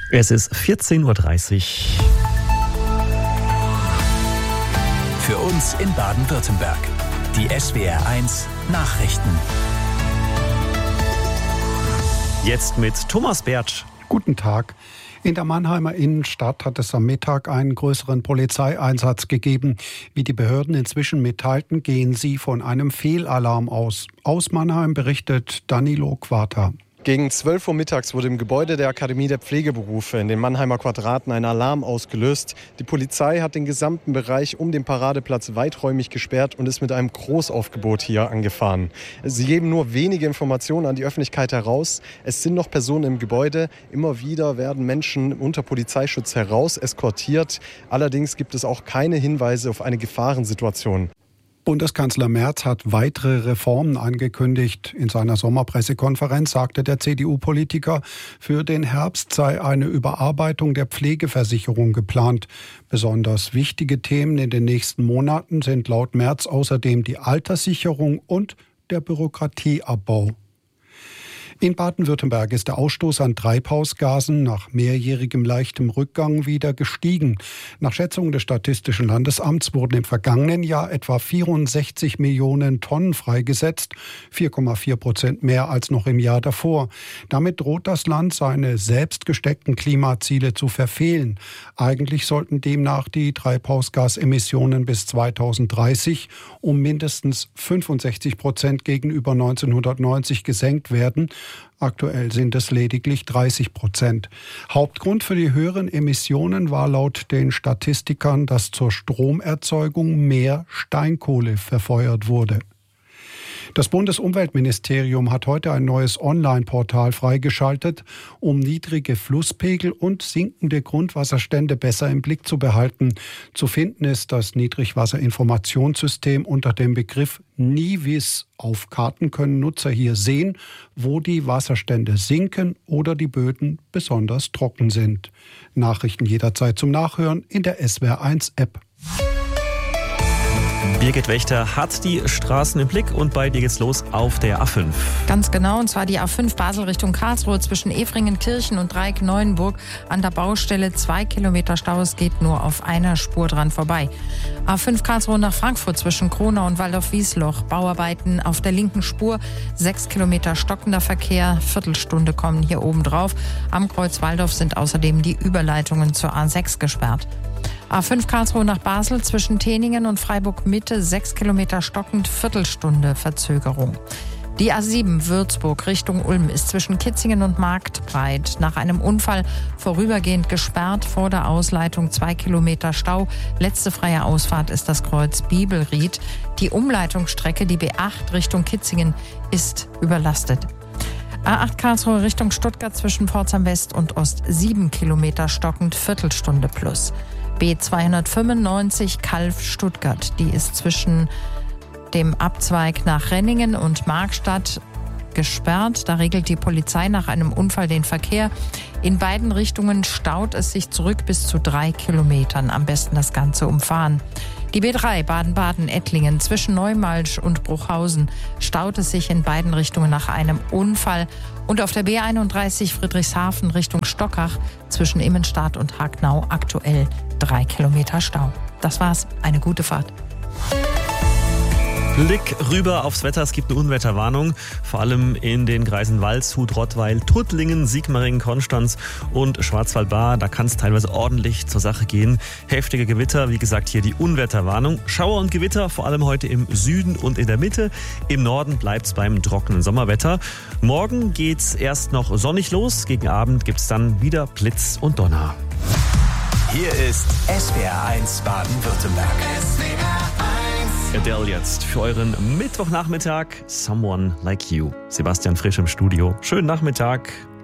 Es ist 14.30 Uhr. Für uns in Baden-Württemberg. Die SWR1 Nachrichten. Jetzt mit Thomas Bertsch. Guten Tag. In der Mannheimer Innenstadt hat es am Mittag einen größeren Polizeieinsatz gegeben. Wie die Behörden inzwischen mitteilten, gehen sie von einem Fehlalarm aus. Aus Mannheim berichtet Danilo Quata. Gegen 12 Uhr mittags wurde im Gebäude der Akademie der Pflegeberufe in den Mannheimer Quadraten ein Alarm ausgelöst. Die Polizei hat den gesamten Bereich um den Paradeplatz weiträumig gesperrt und ist mit einem Großaufgebot hier angefahren. Sie geben nur wenige Informationen an die Öffentlichkeit heraus. Es sind noch Personen im Gebäude. Immer wieder werden Menschen unter Polizeischutz heraus eskortiert. Allerdings gibt es auch keine Hinweise auf eine Gefahrensituation. Bundeskanzler Merz hat weitere Reformen angekündigt. In seiner Sommerpressekonferenz sagte der CDU-Politiker, für den Herbst sei eine Überarbeitung der Pflegeversicherung geplant. Besonders wichtige Themen in den nächsten Monaten sind laut Merz außerdem die Alterssicherung und der Bürokratieabbau. In Baden-Württemberg ist der Ausstoß an Treibhausgasen nach mehrjährigem leichtem Rückgang wieder gestiegen. Nach Schätzungen des Statistischen Landesamts wurden im vergangenen Jahr etwa 64 Millionen Tonnen freigesetzt, 4,4% mehr als noch im Jahr davor. Damit droht das Land, seine selbst gesteckten Klimaziele zu verfehlen. Eigentlich sollten demnach die Treibhausgasemissionen bis 2030 um mindestens 65% gegenüber 1990 gesenkt werden. Aktuell sind es lediglich 30%. Hauptgrund für die höheren Emissionen war laut den Statistikern, dass zur Stromerzeugung mehr Steinkohle verfeuert wurde. Das Bundesumweltministerium hat heute ein neues Online-Portal freigeschaltet, um niedrige Flusspegel und sinkende Grundwasserstände besser im Blick zu behalten. Zu finden ist das Niedrigwasserinformationssystem unter dem Begriff NIWIS. Auf Karten können Nutzer hier sehen, wo die Wasserstände sinken oder die Böden besonders trocken sind. Nachrichten jederzeit zum Nachhören in der SWR1-App. Birgit Wächter hat die Straßen im Blick und bei dir geht's los auf der A5. Ganz genau, und zwar die A5 Basel Richtung Karlsruhe zwischen Efringen-Kirchen und Dreieck-Neuenburg an der Baustelle 2 Kilometer Stau. Es geht nur auf einer Spur dran vorbei. A5 Karlsruhe nach Frankfurt zwischen Kronau und Waldorf-Wiesloch. Bauarbeiten auf der linken Spur, 6 Kilometer stockender Verkehr, Viertelstunde kommen hier oben drauf. Am Kreuz Waldorf sind außerdem die Überleitungen zur A6 gesperrt. A5 Karlsruhe nach Basel zwischen Teningen und Freiburg-Mitte, 6 Kilometer stockend, Viertelstunde Verzögerung. Die A7 Würzburg Richtung Ulm ist zwischen Kitzingen und Marktbreit nach einem Unfall vorübergehend gesperrt. Vor der Ausleitung 2 Kilometer Stau. Letzte freie Ausfahrt ist das Kreuz Bibelried. Die Umleitungsstrecke, die B8 Richtung Kitzingen, ist überlastet. A8 Karlsruhe Richtung Stuttgart zwischen Pforzheim West und Ost 7 Kilometer stockend, Viertelstunde plus. B295 Calw-Stuttgart, die ist zwischen dem Abzweig nach Renningen und Markstadt gesperrt. Da regelt die Polizei nach einem Unfall den Verkehr. In beiden Richtungen staut es sich zurück bis zu 3 Kilometern. Am besten das Ganze umfahren. Die B3 Baden-Baden-Ettlingen zwischen Neumalsch und Bruchhausen staut es sich in beiden Richtungen nach einem Unfall. Und auf der B31 Friedrichshafen Richtung Stockach zwischen Immenstadt und Hagnau aktuell 3 Kilometer Stau. Das war's. Eine gute Fahrt. Blick rüber aufs Wetter. Es gibt eine Unwetterwarnung, vor allem in den Kreisen Waldshut, Rottweil, Tuttlingen, Sigmaringen, Konstanz und Schwarzwaldbar. Da kann es teilweise ordentlich zur Sache gehen. Heftige Gewitter, wie gesagt, hier die Unwetterwarnung. Schauer und Gewitter, vor allem heute im Süden und in der Mitte. Im Norden bleibt es beim trockenen Sommerwetter. Morgen geht's erst noch sonnig los. Gegen Abend gibt's dann wieder Blitz und Donner. Hier ist SWR1 Baden-Württemberg. Adele jetzt für euren Mittwochnachmittag. Someone Like You. Sebastian Frisch im Studio. Schönen Nachmittag.